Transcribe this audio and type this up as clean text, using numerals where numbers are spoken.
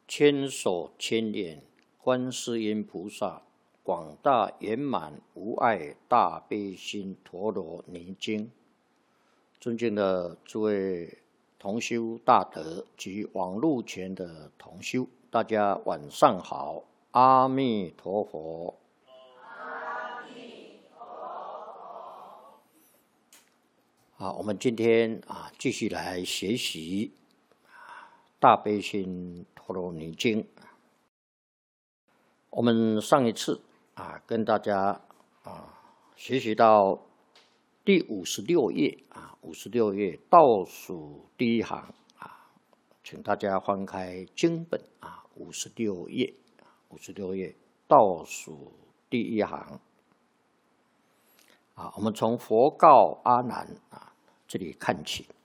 千手千眼观世音菩萨，广大圆满无碍大悲心陀罗尼经。尊敬的诸位同修大德及网络前的同修，大家晚上好，阿弥陀佛。 阿弥陀佛。 好，我们今天继续来学习大悲心陀罗尼经。我们上一次跟大家学习到第56页56页倒数第一行请大家翻开经本56页倒数第一行我们从佛告阿难这里看起